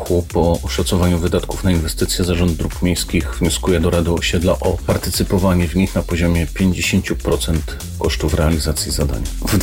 Ruchu po oszacowaniu wydatków na inwestycje Zarząd Dróg Miejskich wnioskuje do Rady Osiedla o partycypowanie w nich na poziomie 50% kosztów realizacji zadania. W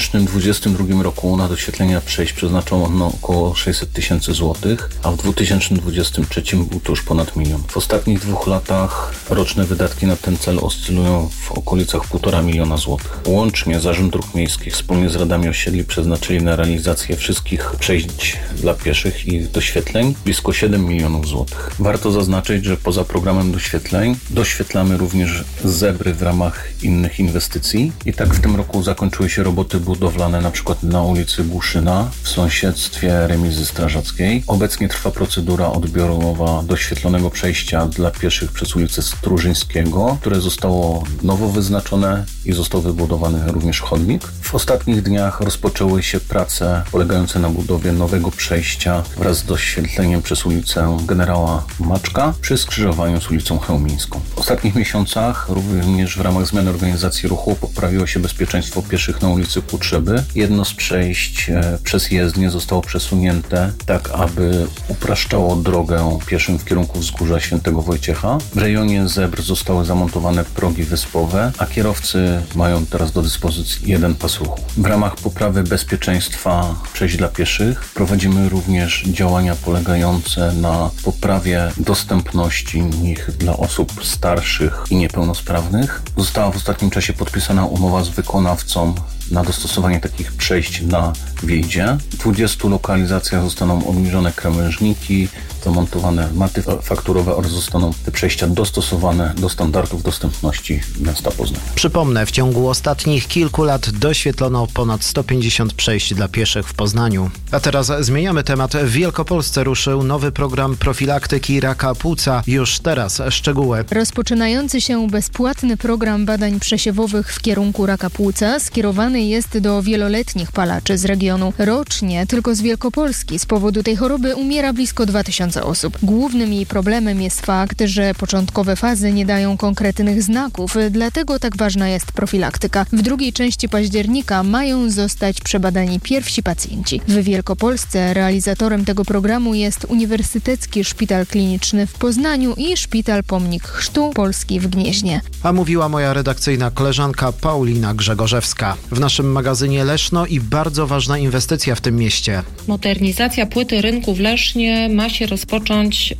2022 roku na doświetlenia przejść przeznaczono około 600 tysięcy złotych, a w 2023 był to już ponad 1 milion. W ostatnich 2 latach roczne wydatki na ten cel oscylują w okolicach 1,5 miliona złotych. Łącznie Zarząd Dróg Miejskich wspólnie z Radami Osiedli przeznaczyli na realizację wszystkich przejść dla pieszych i doświetleń blisko 7 milionów złotych. Warto zaznaczyć, że poza programem doświetleń doświetlamy również zebry w ramach innych inwestycji i tak w tym roku zakończyły się roboty budowlane np. na ulicy Głuszyna w sąsiedztwie remizy strażackiej. Obecnie trwa procedura odbiorowa doświetlonego przejścia dla pieszych przez ulicę Strużyńskiego, które zostało nowo wyznaczone i został wybudowany również chodnik. W ostatnich dniach rozpoczęły się prace polegające na budowie nowego przejścia wraz z doświetleniem przez ulicę Generała Maczka przy skrzyżowaniu z ulicą Chełmińską. W ostatnich miesiącach również w ramach zmiany organizacji ruchu poprawiło się bezpieczeństwo pieszych na ulicy Potrzeby. Jedno z przejść przez jezdnię zostało przesunięte tak, aby upraszczało drogę pieszym w kierunku wzgórza Świętego Wojciecha. W rejonie zebr zostały zamontowane progi wyspowe, a kierowcy mają teraz do dyspozycji jeden pas ruchu. W ramach poprawy bezpieczeństwa przejść dla pieszych prowadzimy również działania polegające na poprawie dostępności ich dla osób starszych i niepełnosprawnych. Została w ostatnim czasie podpisana umowa z wykonawcą na dostosowanie takich przejść na wjeździe. W 20 lokalizacjach zostaną obniżone krawężniki, zamontowane maty fakturowe oraz zostaną te przejścia dostosowane do standardów dostępności miasta Poznania. Przypomnę, w ciągu ostatnich kilku lat doświetlono ponad 150 przejść dla pieszych w Poznaniu. A teraz zmieniamy temat. W Wielkopolsce ruszył nowy program profilaktyki raka płuca. Już teraz szczegóły. Rozpoczynający się bezpłatny program badań przesiewowych w kierunku raka płuca skierowany jest do wieloletnich palaczy z regionu. Rocznie tylko z Wielkopolski z powodu tej choroby umiera blisko 2000 osób. Głównym jej problemem jest fakt, że początkowe fazy nie dają konkretnych znaków, dlatego tak ważna jest profilaktyka. W drugiej części października mają zostać przebadani pierwsi pacjenci. W Wielkopolsce realizatorem tego programu jest Uniwersytecki Szpital Kliniczny w Poznaniu i Szpital Pomnik Chrztu Polski w Gnieźnie. A mówiła moja redakcyjna koleżanka Paulina Grzegorzewska. W naszym magazynie Leszno i bardzo ważna inwestycja w tym mieście. Modernizacja płyty rynku w Lesznie ma się rozpocząć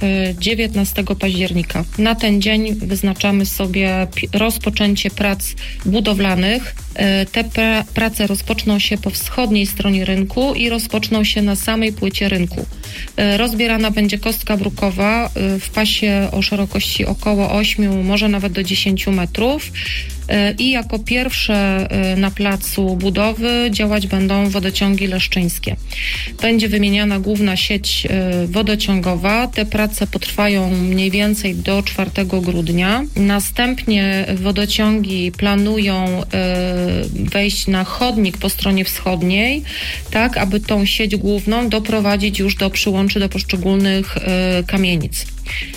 19 października. Na ten dzień wyznaczamy sobie rozpoczęcie prac budowlanych. Te prace rozpoczną się po wschodniej stronie rynku i rozpoczną się na samej płycie rynku. Rozbierana będzie kostka brukowa w pasie o szerokości około 8, może nawet do 10 metrów. I jako pierwsze na placu budowy działać będą wodociągi leszczyńskie. Będzie wymieniana główna sieć wodociągowa. Te prace potrwają mniej więcej do 4 grudnia. Następnie wodociągi planują wejść na chodnik po stronie wschodniej, tak aby tą sieć główną doprowadzić już do przyłączy do poszczególnych kamienic.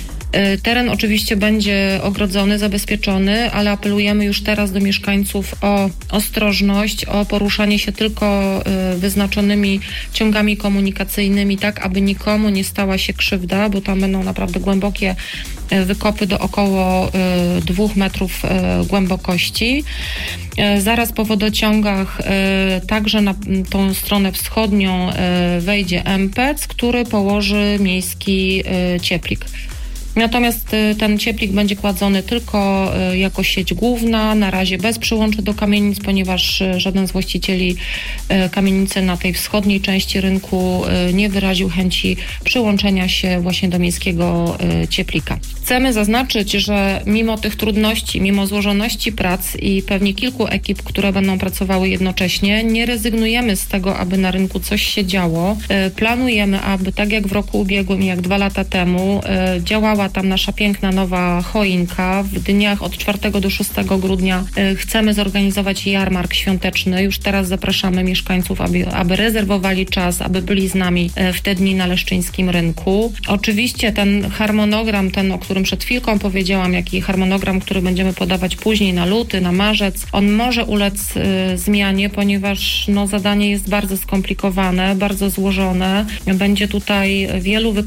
Teren oczywiście będzie ogrodzony, zabezpieczony, ale apelujemy już teraz do mieszkańców o ostrożność, o poruszanie się tylko wyznaczonymi ciągami komunikacyjnymi, tak aby nikomu nie stała się krzywda, bo tam będą naprawdę głębokie wykopy do około 2 metrów głębokości. Zaraz po wodociągach także na tą stronę wschodnią wejdzie MPEC, który położy miejski cieplik. Natomiast ten cieplik będzie kładzony tylko jako sieć główna, na razie bez przyłączy do kamienic, ponieważ żaden z właścicieli kamienicy na tej wschodniej części rynku nie wyraził chęci przyłączenia się właśnie do miejskiego cieplika. Chcemy zaznaczyć, że mimo tych trudności, mimo złożoności prac i pewnie kilku ekip, które będą pracowały jednocześnie, nie rezygnujemy z tego, aby na rynku coś się działo. Planujemy, aby tak jak w roku ubiegłym, jak 2 lata temu, działała tam nasza piękna nowa choinka. W dniach od 4 do 6 grudnia chcemy zorganizować jarmark świąteczny. Już teraz zapraszamy mieszkańców, aby rezerwowali czas, aby byli z nami w te dni na leszczyńskim rynku. Oczywiście ten harmonogram, o którym przed chwilką powiedziałam, jak i harmonogram, który będziemy podawać później na luty, na marzec, on może ulec zmianie, ponieważ zadanie jest bardzo skomplikowane, bardzo złożone. Będzie tutaj wielu